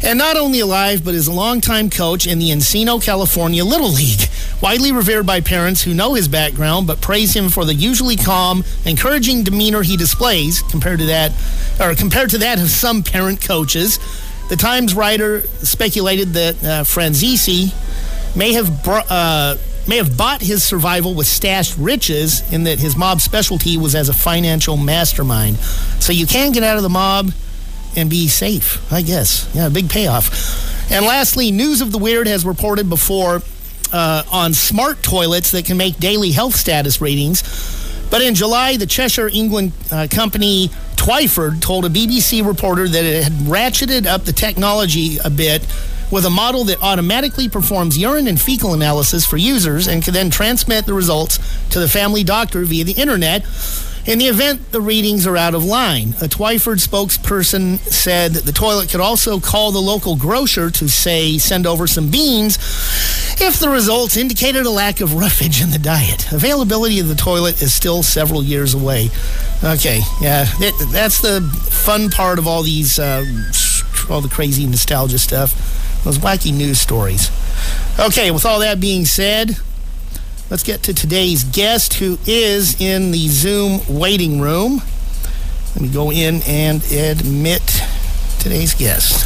And not only alive, but is a longtime coach in the Encino, California Little League. Widely revered by parents who know his background, but praise him for the usually calm, encouraging demeanor he displays compared to that of some parent coaches. The Times writer speculated that Franzese may have bought his survival with stashed riches, in that his mob specialty was as a financial mastermind. So you can get out of the mob and be safe, I guess. Yeah, big payoff. And lastly, News of the Weird has reported before on smart toilets that can make daily health status readings. But in July, the Cheshire, England company Twyford told a BBC reporter that it had ratcheted up the technology a bit with a model that automatically performs urine and fecal analysis for users and can then transmit the results to the family doctor via the internet in the event the readings are out of line. A Twyford spokesperson said that the toilet could also call the local grocer to, say, send over some beans if the results indicated a lack of roughage in the diet. Availability of the toilet is still several years away. Okay, yeah, that's the fun part of all these, all the crazy nostalgia stuff. Those wacky news stories. Okay, with all that being said, let's get to today's guest, who is in the Zoom waiting room. Let me go in and admit today's guest.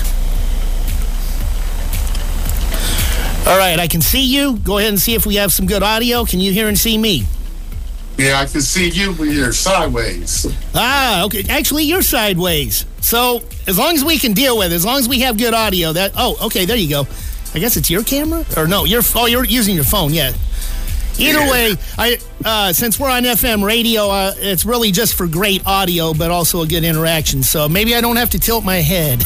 All right, I can see you. Go ahead and see if we have some good audio. Can you hear and see me? Yeah, I can see you, but you're sideways. Ah, okay. Actually, you're sideways. So, as long as we can deal with it, as long as we have good audio, okay, there you go. I guess it's your camera? Or no, you're using your phone, yeah. Either way, since we're on FM radio, it's really just for great audio, but also a good interaction. So maybe I don't have to tilt my head.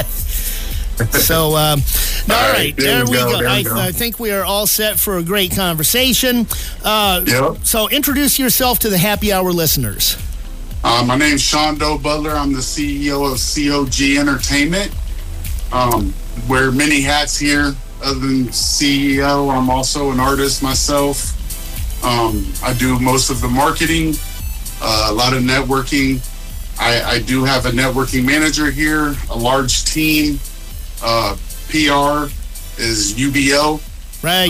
So, all right, there we go. I think we are all set for a great conversation. Yep. So introduce yourself to the Happy Hour listeners. My name's Sean Doe Butler. I'm the CEO of COG Entertainment. Wear many hats here. Other than CEO, I'm also an artist myself. I do most of the marketing, a lot of networking. I do have a networking manager here, a large team. PR is UBO. Right.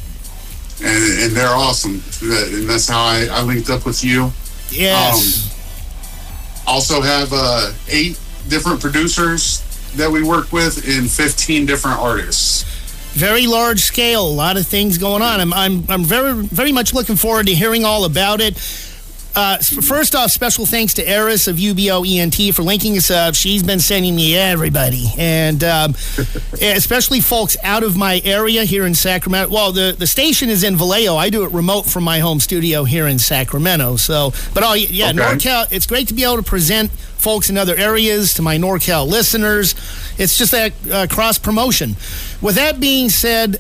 And they're awesome. And that's how I linked up with you. Yes. Also have 8 different producers that we work with and 15 different artists. Very large scale, a lot of things going on. I'm very, very much looking forward to hearing all about it. First off, special thanks to Eris of UBO ENT for linking us up. She's been sending me everybody, and especially folks out of my area here in Sacramento. Well, the station is in Vallejo. I do it remote from my home studio here in Sacramento. So, but okay. NorCal, it's great to be able to present folks in other areas to my NorCal listeners. It's just that cross promotion. With that being said,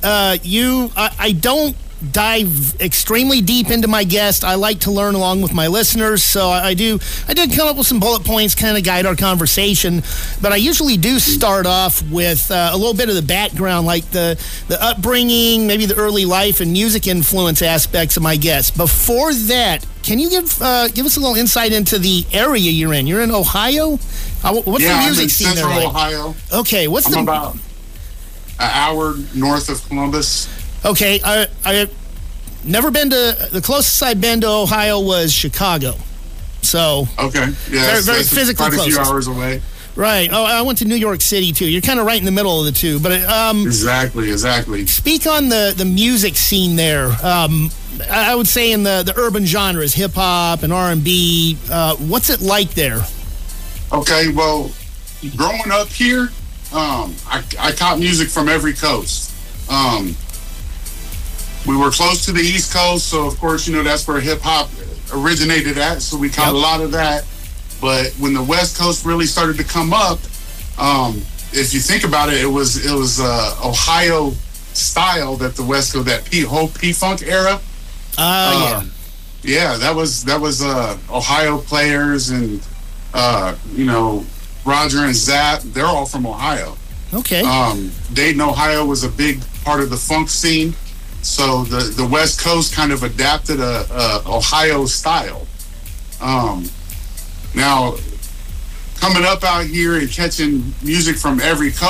I don't dive extremely deep into my guest. I like to learn along with my listeners, so I did come up with some bullet points, kind of guide our conversation, but I usually do start off with a little bit of the background, like the upbringing, maybe the early life and music influence aspects of my guest. Before that, can you give us a little insight into the area you're in? You're in Ohio? What's the music scene there like? Ohio. Okay, I'm about an hour north of Columbus. Okay, I've never been to, the closest I've been to Ohio was Chicago. So, okay, yeah, very physically quite a few close. hours away. Right. Oh, I went to New York City too. You're kind of right in the middle of the two. But exactly. Speak on the music scene there. I would say in the urban genres, hip hop and R&B. What's it like there? Okay, well, growing up here, I caught music from every coast. We were close to the East Coast, so of course, that's where hip hop originated at. So we caught a lot of that. But when the West Coast really started to come up, if you think about it, it was Ohio style that the West Coast, that whole P-Funk era. Yeah, that was Ohio players and Roger and Zapp. They're all from Ohio. Okay. Dayton, Ohio was a big part of the funk scene. So the West Coast kind of adapted a Ohio style. Now, coming up out here and catching music from every coast,